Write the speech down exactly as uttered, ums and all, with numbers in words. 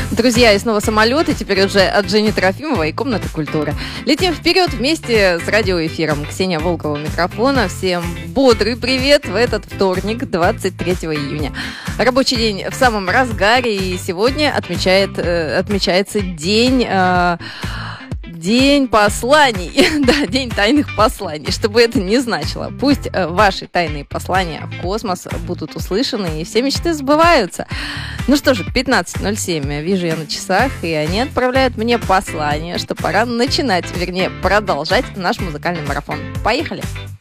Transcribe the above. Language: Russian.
Друзья, и снова самолет, и теперь уже от Жени Трофимова и Комнаты культуры. Летим вперед вместе с радиоэфиром. Ксения Волкова у микрофона. Всем бодрый привет в этот вторник, двадцать третьего июня. Рабочий день в самом разгаре, и сегодня отмечает, э, отмечается день... Э, День посланий, да, день тайных посланий, что бы это ни значило. Пусть э, ваши тайные послания в космос будут услышаны, и все мечты сбываются. Ну что же, пятнадцать ноль семь, вижу я на часах, и они отправляют мне послание, что пора начинать, вернее, продолжать наш музыкальный марафон. Поехали!